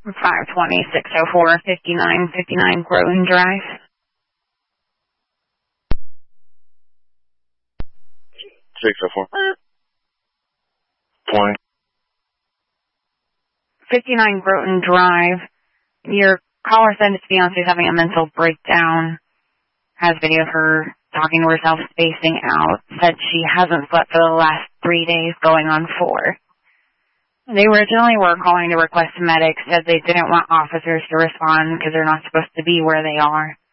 520-604, 5959 Groton Drive. 604. 20. 59 Groton Drive. Your caller said his fiance is having a mental breakdown. Has video of her talking to herself, spacing out. Said she hasn't slept for the last 3 days, going on 4. They originally were calling to request medics. Said they didn't want officers to respond because they're not supposed to be where they are.